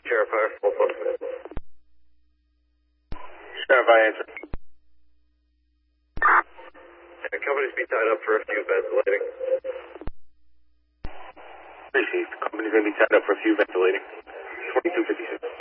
Sheriff, fire, full focus. Sheriff, I answer. Companies be tied up for a few ventilating. Received. Company's going to be tied up for a few ventilating. 2256.